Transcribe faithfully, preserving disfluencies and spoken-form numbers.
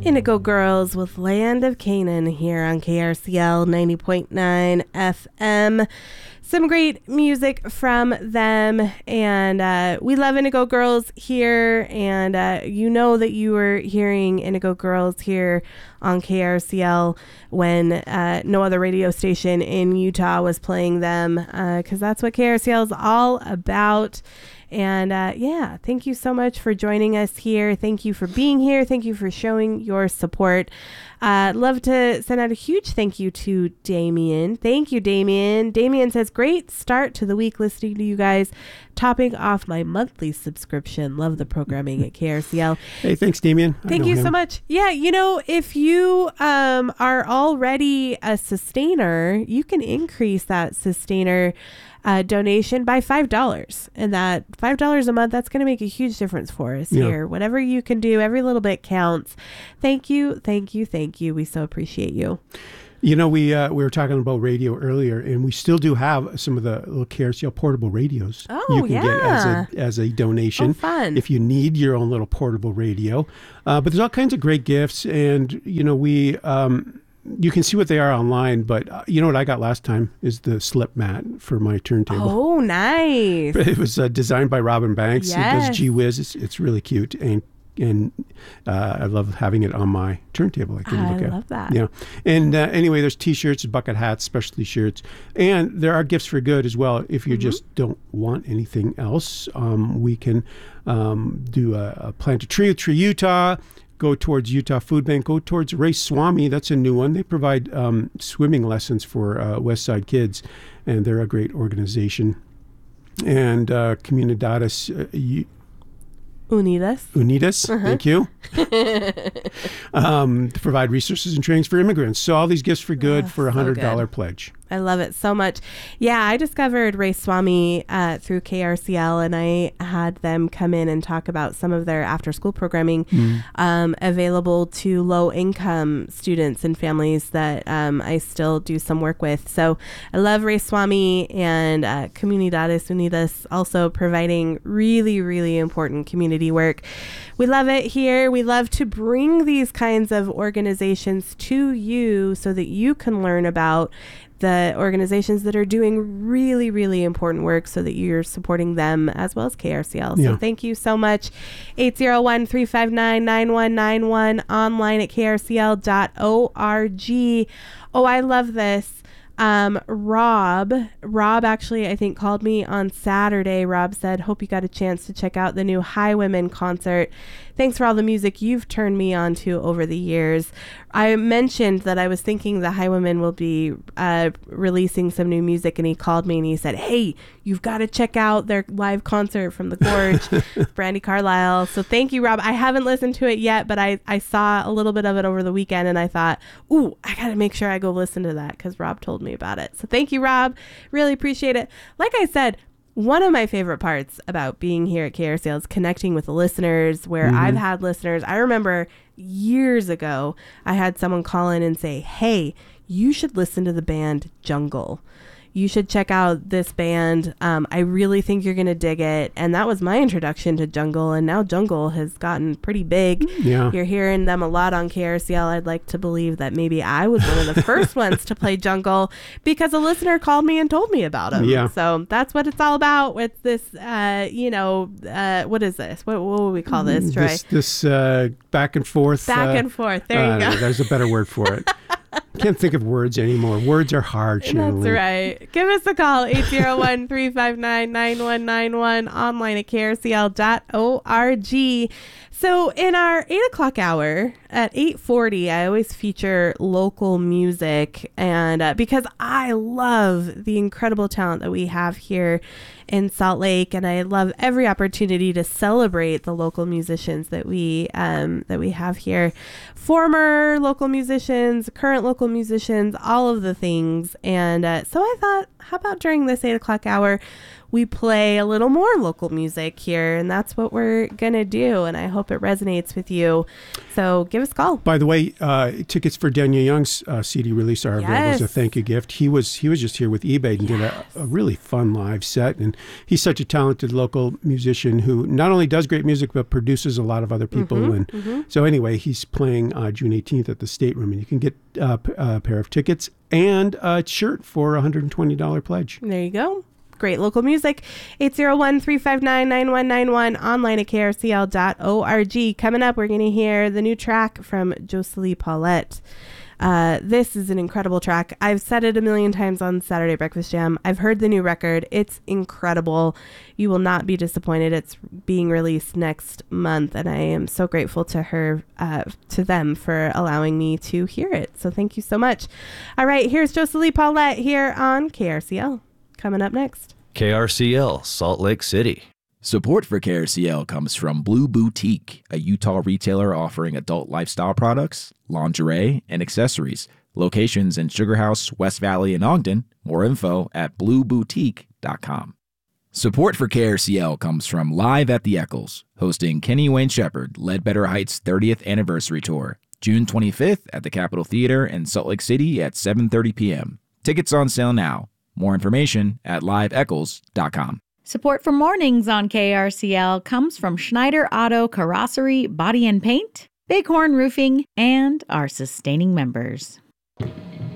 Indigo Girls with Land of Canaan here on K R C L ninety point nine F M. Some great music from them, and uh, we love Indigo Girls here, and uh, you know that you were hearing Indigo Girls here on K R C L when uh, no other radio station in Utah was playing them, because uh, that's what K R C L is all about. And uh, yeah, thank you so much for joining us here. Thank you for being here. Thank you for showing your support. Uh, love to send out a huge thank you to Damien. Thank you, Damien. Damien says, great start to the week listening to you guys, topping off my monthly subscription. Love the programming at K R C L. Hey, thanks, Damien. Thank you him. so much. Yeah, you know, if you um, are already a sustainer, you can increase that sustainer Uh, donation by five dollars, and that five dollars a month, that's going to make a huge difference for us yeah. here. Whatever you can do, every little bit counts. Thank you, thank you, thank you. We so appreciate you. You know, we uh, we were talking about radio earlier, and we still do have some of the little K R C L portable radios oh, you can yeah. get as a as a donation oh, fun. if you need your own little portable radio. Uh, but there's all kinds of great gifts, and you know we. Um, You can see what they are online, but uh, you know what I got last time is the slip mat for my turntable. Oh, nice. It was uh, designed by Robin Banks. Yes. It does Gee Whiz. It's, it's really cute, and and uh, I love having it on my turntable. I can I look at. love that. Yeah. And uh, anyway, there's T-shirts, bucket hats, specialty shirts, and there are gifts for good as well. If you mm-hmm. just don't want anything else, um, we can um, do a, a plant a tree with Tree Utah. Go towards Utah Food Bank, go towards Ray Swami. That's a new one. They provide um, swimming lessons for uh, West Side kids, and they're a great organization. And uh, Comunidades uh, U- Unidas. Unidas, uh-huh. Thank you. um, to provide resources and trainings for immigrants. So all these gifts for good oh, for a one hundred dollars so pledge. I love it so much. Yeah, I discovered Ray Swami uh, through K R C L, and I had them come in and talk about some of their after-school programming mm. um, available to low-income students and families that um, I still do some work with. So I love Ray Swami, and uh, Comunidades Unidas also providing really, really important community work. We love it here. We love to bring these kinds of organizations to you so that you can learn about the organizations that are doing really, really important work so that you're supporting them as well as K R C L. So yeah. Thank you so much. eight zero one, three five nine, nine one nine one, online at k r c l dot org. Oh, I love this. Um, Rob, Rob actually, I think, called me on Saturday. Rob said, hope you got a chance to check out the new Highwomen concert. Thanks for all the music you've turned me on to over the years. I mentioned that I was thinking the Highwomen will be uh, releasing some new music, and he called me and he said, hey, you've got to check out their live concert from the Gorge, Brandy Carlisle. So thank you, Rob. I haven't listened to it yet, but I, I saw a little bit of it over the weekend, and I thought, ooh, I got to make sure I go listen to that because Rob told me about it. So thank you, Rob. Really appreciate it. Like I said, one of my favorite parts about being here at K R C L is connecting with the listeners, where mm-hmm. I've had listeners. I remember years ago, I had someone call in and say, hey, you should listen to the band Jungle. You should check out this band. Um, I really think you're going to dig it. And that was my introduction to Jungle. And now Jungle has gotten pretty big. Yeah. You're hearing them a lot on K R C L. I'd like to believe that maybe I was one of the first ones to play Jungle because a listener called me and told me about them. Yeah. So that's what it's all about with this, uh, you know, uh, what is this? What, what would we call this, Troy? This, this uh, back and forth. Back uh, and forth. There you uh, go. There's a better word for it. Can't think of words anymore. Words are hard. That's right. Give us a call, eight zero one, three five nine, nine one nine one, online at k r c l dot org. So in our eight o'clock hour at eight forty, I always feature local music, and uh, because I love the incredible talent that we have here in Salt Lake, and I love every opportunity to celebrate the local musicians that we um, that we have here, former local musicians, current local musicians, all of the things. And uh, so I thought, how about during this eight o'clock hour, we play a little more local music here, and that's what we're going to do, and I hope it resonates with you. So give us a call. By the way, uh, tickets for Daniel Young's uh, C D release are available Yes. as a thank you gift. He was he was just here with eBay and Yes. did a, a really fun live set, and he's such a talented local musician who not only does great music but produces a lot of other people. Mm-hmm, and mm-hmm. So anyway, he's playing uh, June eighteenth at the State Room, and you can get uh, p- a pair of tickets and a shirt for a one hundred twenty dollars pledge. There you go. Great local music. eight zero one, three five nine, nine one nine one, online at K R C L dot org. Coming up, we're going to hear the new track from Joselie Paulette. Uh, this is an incredible track. I've said it a million times on Saturday Breakfast Jam. I've heard the new record. It's incredible. You will not be disappointed. It's being released next month, and I am so grateful to her, uh, to them for allowing me to hear it. So thank you so much. All right, here's Joselie Paulette here on K R C L. Coming up next. K R C L, Salt Lake City. Support for K R C L comes from Blue Boutique, a Utah retailer offering adult lifestyle products, lingerie, and accessories. Locations in Sugar House, West Valley, and Ogden. More info at blue boutique dot com. Support for K R C L comes from Live at the Eccles, hosting Kenny Wayne Shepherd Ledbetter Heights thirtieth Anniversary Tour, June twenty-fifth at the Capitol Theater in Salt Lake City at seven thirty p.m. Tickets on sale now. More information at live eccles dot com. Support for mornings on K R C L comes from Schneider Auto Carrossery Body and Paint, Bighorn Roofing, and our sustaining members.